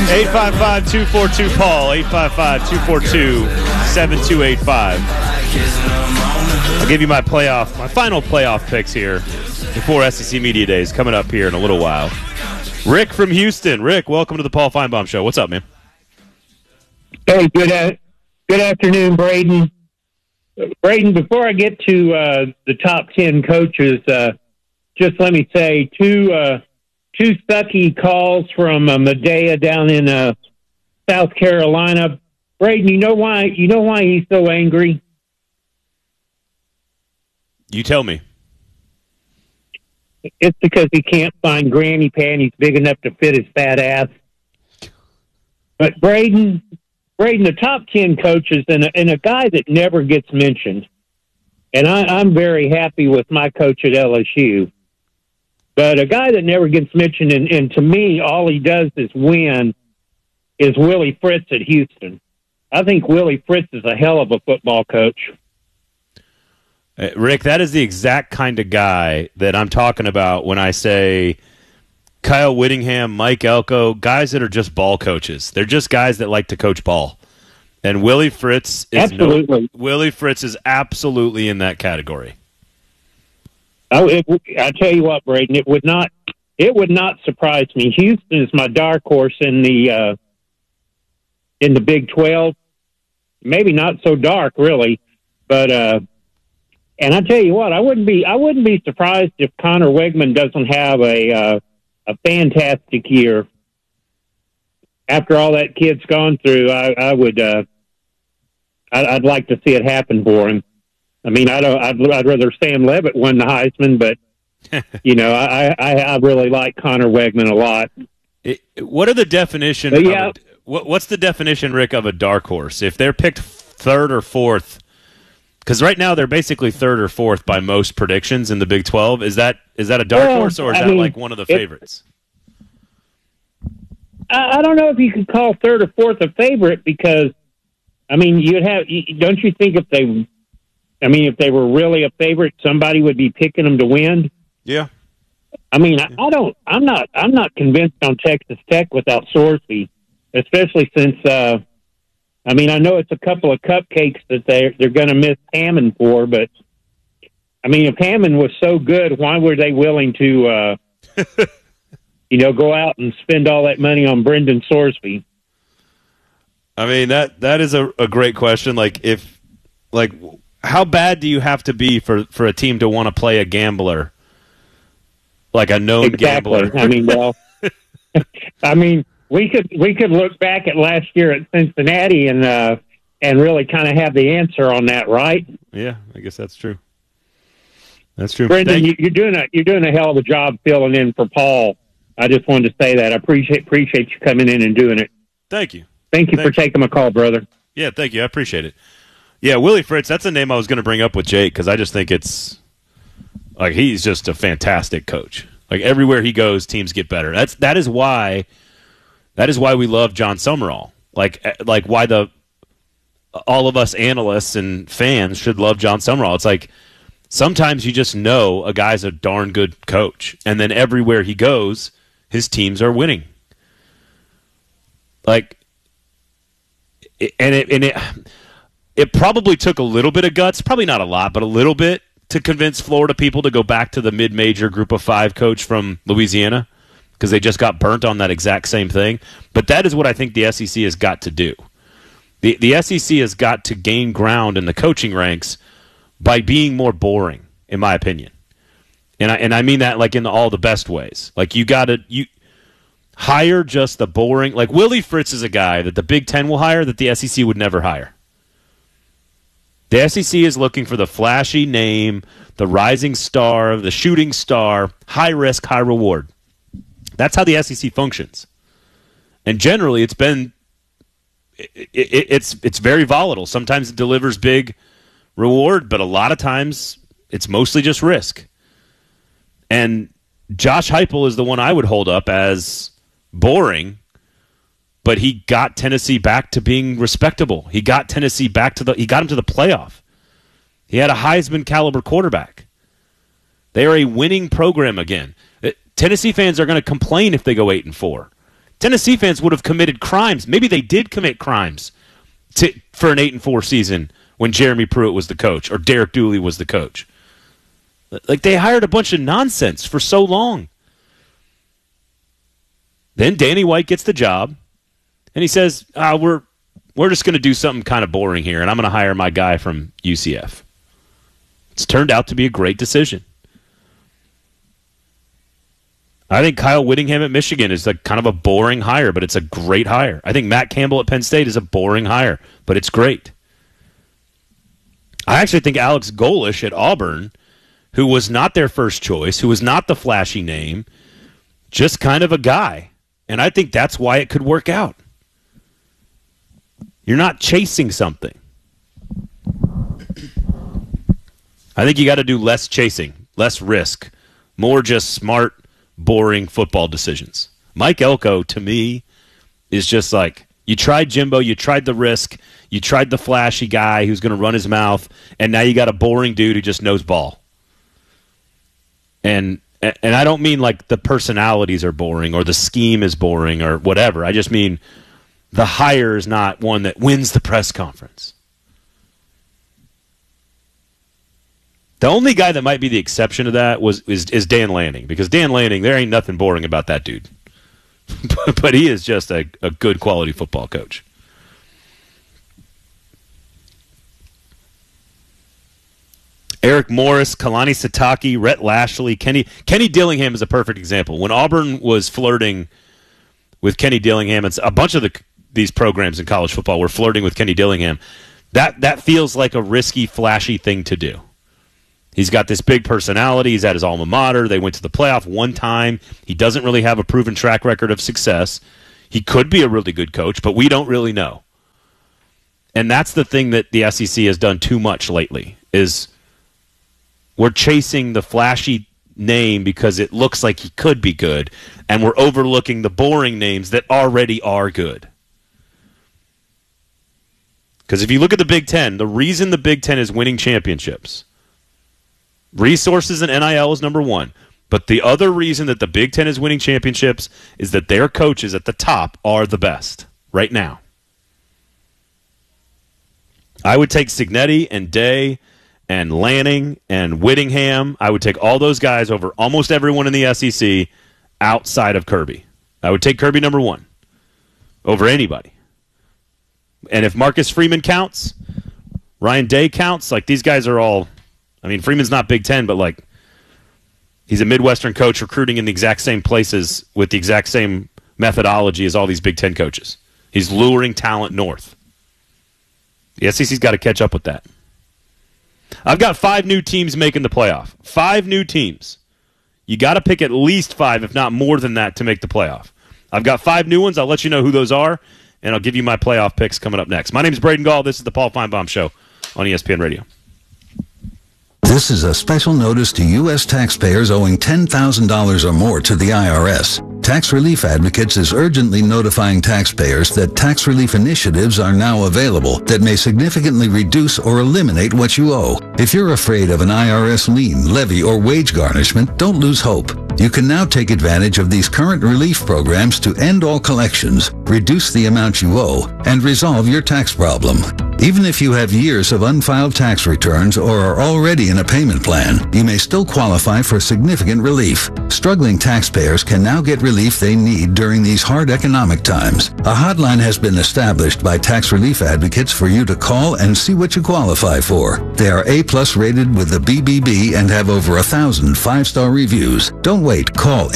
855-242-PAUL, 855-242-7285. I'll give you my final playoff picks here before SEC Media Days coming up here in a little while. Rick from Houston. Rick, welcome to the Paul Feinbaum Show. What's up, man? Hey, good afternoon, Braden. Braden, before I get to the top 10 coaches, just let me say two sucky calls from Medea down in South Carolina. Braden, you know why he's so angry? You tell me. It's because he can't find granny panties big enough to fit his fat ass. But Braden, the top 10 coaches and a guy that never gets mentioned, and I'm very happy with my coach at LSU, but a guy that never gets mentioned, and to me, all he does is win, is Willie Fritz at Houston. I think Willie Fritz is a hell of a football coach. Rick, that is the exact kind of guy that I'm talking about when I say Kyle Whittingham, Mike Elko, guys that are just ball coaches. They're just guys that like to coach ball. And Willie Fritz is absolutely in that category. I tell you what, Braden, it would not surprise me. Houston is my dark horse in the Big 12. Maybe not so dark, really, but and I tell you what, I wouldn't be surprised if Connor Wegman doesn't have a fantastic year. After all that kid's gone through, I'd like to see it happen for him. I mean, I'd rather Sam Levitt win the Heisman, but you know, I really like Connor Wegman a lot. What are the definition? Yeah. What's the definition, Rick, of a dark horse? If they're picked third or fourth, because right now they're basically third or fourth by most predictions in the Big 12. Is that a dark horse, or is that like one of the favorites? I don't know if you could call third or fourth a favorite, because I mean, don't you think if they were really a favorite, somebody would be picking them to win? Yeah. I mean, I'm not convinced on Texas Tech without Sorsby, especially since I mean, I know it's a couple of cupcakes that they're going to miss Hammond for, but I mean, if Hammond was so good, why were they willing to go out and spend all that money on Brendan Sorsby? I mean, that is a great question. How bad do you have to be for a team to want to play a gambler, like a known gambler? I mean, well, I mean, we could look back at last year at Cincinnati and really kind of have the answer on that, right? Yeah, I guess that's true. That's true. Brendan, you're doing a hell of a job filling in for Paul. I just wanted to say that. I appreciate you coming in and doing it. Thank you. Thank you for taking my call, brother. Yeah, thank you. I appreciate it. Yeah, Willie Fritz, that's a name I was going to bring up with Jake, because I just think it's like he's just a fantastic coach. Like everywhere he goes, teams get better. That is why we love John Summerall. Like why all of us analysts and fans should love John Summerall. It's like sometimes you just know a guy's a darn good coach, and then everywhere he goes, his teams are winning. Like, it probably took a little bit of guts, probably not a lot, but a little bit, to convince Florida people to go back to the mid-major Group of 5 coach from Louisiana, because they just got burnt on that exact same thing. But that is what I think the SEC has got to do. The SEC has got to gain ground in the coaching ranks by being more boring, in my opinion. And I mean that like in all the best ways. Like you hire just the boring. Like Willie Fritz is a guy that the Big Ten will hire that the SEC would never hire. The SEC is looking for the flashy name, the rising star, the shooting star, high risk, high reward. That's how the SEC functions. And generally it's very volatile. Sometimes it delivers big reward, but a lot of times it's mostly just risk. And Josh Heupel is the one I would hold up as boring, but he got Tennessee back to being respectable. He got Tennessee he got him to the playoff. He had a Heisman caliber quarterback. They are a winning program again. Tennessee fans are going to complain if they go 8-4. Tennessee fans would have committed crimes. Maybe they did commit crimes for an 8-4 season when Jeremy Pruitt was the coach or Derek Dooley was the coach. Like, they hired a bunch of nonsense for so long. Then Danny White gets the job, and he says, we're just going to do something kind of boring here, and I'm going to hire my guy from UCF. It's turned out to be a great decision. I think Kyle Whittingham at Michigan is like kind of a boring hire, but it's a great hire. I think Matt Campbell at Penn State is a boring hire, but it's great. I actually think Alex Golesh at Auburn, who was not their first choice, who was not the flashy name, just kind of a guy. And I think that's why it could work out. You're not chasing something. I think you got to do less chasing, less risk, more just smart, boring football decisions. Mike Elko, to me, is just like, you tried Jimbo, you tried the risk, you tried the flashy guy who's going to run his mouth, and now you got a boring dude who just knows ball. And I don't mean like the personalities are boring or the scheme is boring or whatever. I just mean the hire is not one that wins the press conference. The only guy that might be the exception to that is Dan Lanning, because Dan Lanning, there ain't nothing boring about that dude. But he is just a good quality football coach. Eric Morris, Kalani Sitake, Rhett Lashley, Kenny Dillingham is a perfect example. When Auburn was flirting with Kenny Dillingham, and a bunch of these programs in college football were flirting with Kenny Dillingham, that feels like a risky, flashy thing to do. He's got this big personality. He's at his alma mater. They went to the playoff one time. He doesn't really have a proven track record of success. He could be a really good coach, but we don't really know. And that's the thing that the SEC has done too much lately, is we're chasing the flashy name because it looks like he could be good, and we're overlooking the boring names that already are good. Because if you look at the Big Ten, the reason the Big Ten is winning championships, resources and NIL is number one. But the other reason that the Big Ten is winning championships is that their coaches at the top are the best right now. I would take Cignetti and Day and Lanning and Whittingham. I would take all those guys over almost everyone in the SEC outside of Kirby. I would take Kirby number one over anybody. And if Marcus Freeman counts, Ryan Day counts, like these guys are all, I mean, Freeman's not Big Ten, but like he's a Midwestern coach recruiting in the exact same places with the exact same methodology as all these Big Ten coaches. He's luring talent north. The SEC's got to catch up with that. I've got 5 new teams making the playoff. 5 new teams. You got to pick at least 5, if not more than that, to make the playoff. I've got 5 new ones. I'll let you know who those are, and I'll give you my playoff picks coming up next. My name is Braden Gall. This is the Paul Feinbaum Show on ESPN Radio. This is a special notice to U.S. taxpayers owing $10,000 or more to the IRS. Tax Relief Advocates is urgently notifying taxpayers that tax relief initiatives are now available that may significantly reduce or eliminate what you owe. If you're afraid of an IRS lien, levy, or wage garnishment, don't lose hope. You can now take advantage of these current relief programs to end all collections, reduce the amount you owe, and resolve your tax problem. Even if you have years of unfiled tax returns or are already in a payment plan, you may still qualify for significant relief. Struggling taxpayers can now get relief they need during these hard economic times. A hotline has been established by Tax Relief Advocates for you to call and see what you qualify for. They are A+ rated with the BBB and have over 1,000 5-star reviews. Don't wait. Call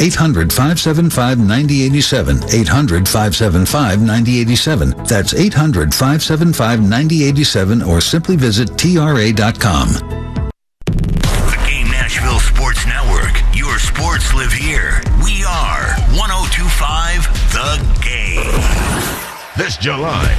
800-575-9087. 800-575-9087. That's 800-575-9087 or simply visit TRA.com. The Game Nashville Sports Network. Your sports live here. We are 102.5 The Game. This July,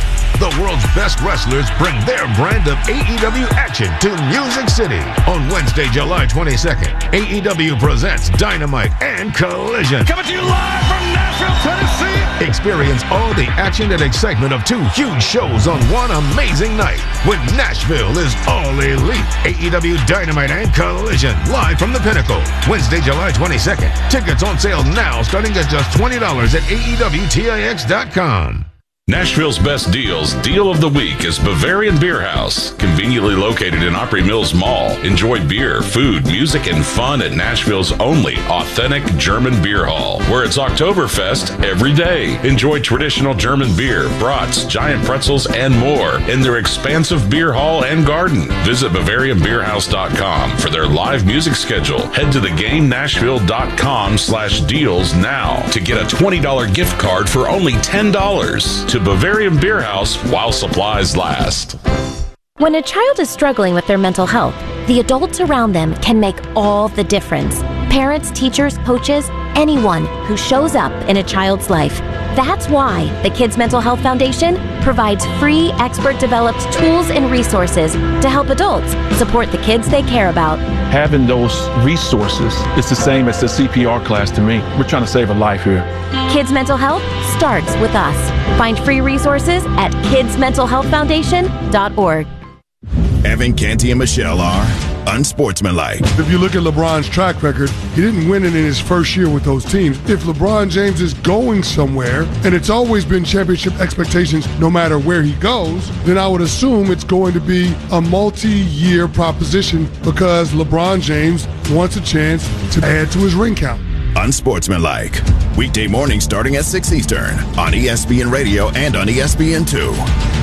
The world's best wrestlers bring their brand of AEW action to Music City. On Wednesday, July 22nd, AEW presents Dynamite and Collision. Coming to you live from Nashville, Tennessee. Experience all the action and excitement of 2 huge shows on one amazing night when Nashville is all elite. AEW Dynamite and Collision, live from the Pinnacle. Wednesday, July 22nd. Tickets on sale now, starting at just $20 at AEWTIX.com. Nashville's best deals, Deal of the Week is Bavarian Beer House. Conveniently located in Opry Mills Mall. Enjoy beer, food, music, and fun at Nashville's only authentic German beer hall, where it's Oktoberfest every day. Enjoy traditional German beer, brats, giant pretzels, and more in their expansive beer hall and garden. Visit BavarianBeerHouse.com for their live music schedule. Head to theGameNashville.com/deals now to get a $20 gift card for only $10 to Bavarian Beer House while supplies last. When a child is struggling with their mental health, the adults around them can make all the difference. Parents, teachers, coaches, anyone who shows up in a child's life. That's why the Kids Mental Health Foundation provides free, expert-developed tools and resources to help adults support the kids they care about. Having those resources is the same as the CPR class to me. We're trying to save a life here. Kids Mental Health starts with us. Find free resources at kidsmentalhealthfoundation.org. Evan, Canty, and Michelle are unsportsmanlike. If you look at LeBron's track record, he didn't win it in his first year with those teams. If LeBron James is going somewhere, and it's always been championship expectations no matter where he goes, then I would assume it's going to be a multi-year proposition because LeBron James wants a chance to add to his ring count. Unsportsmanlike. Weekday mornings starting at 6 Eastern on ESPN Radio and on ESPN2.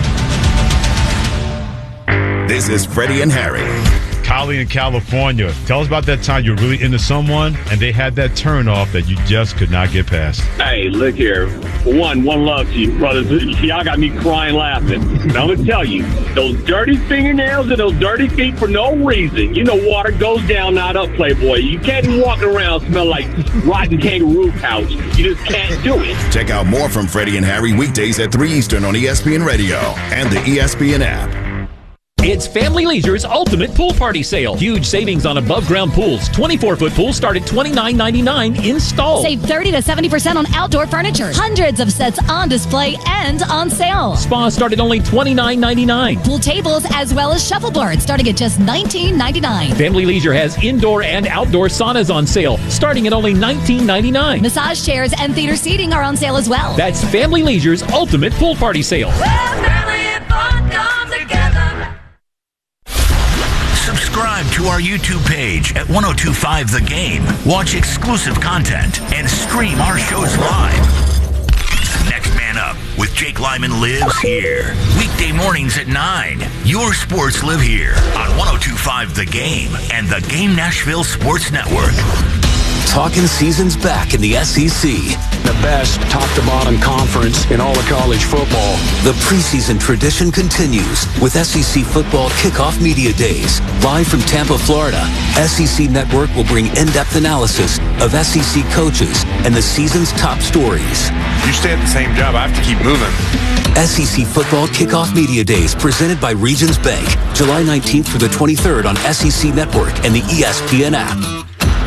This is Freddie and Harry. Kylie in California. Tell us about that time you were really into someone and they had that turn off that you just could not get past. Hey, look here. One love to you, brothers. Y'all got me crying laughing. And I'm going to tell you, those dirty fingernails and those dirty feet for no reason. You know water goes down, not up, Playboy. You can't be walking around smell like rotten kangaroo pouch. You just can't do it. Check out more from Freddie and Harry weekdays at 3 Eastern on ESPN Radio and the ESPN app. It's Family Leisure's Ultimate Pool Party Sale. Huge savings on above-ground pools. 24-foot pools start at $29.99 installed. Save 30 to 70% on outdoor furniture. Hundreds of sets on display and on sale. Spas start at only $29.99. Pool tables as well as shuffleboards starting at just $19.99. Family Leisure has indoor and outdoor saunas on sale starting at only $19.99. Massage chairs and theater seating are on sale as well. That's Family Leisure's Ultimate Pool Party Sale. Family and fun come together. Subscribe to our YouTube page at 1025 The Game. Watch exclusive content and stream our shows live. Next Man Up with Jake Lyman lives here. Weekday mornings at 9. Your sports live here on 1025 The Game and the Game Nashville Sports Network. Talking season's back in the SEC. The best top-to-bottom conference in all of college football. The preseason tradition continues with SEC Football Kickoff Media Days. Live from Tampa, Florida, SEC Network will bring in-depth analysis of SEC coaches and the season's top stories. You stay at the same job, I have to keep moving. SEC Football Kickoff Media Days presented by Regions Bank. July 19th through the 23rd on SEC Network and the ESPN app.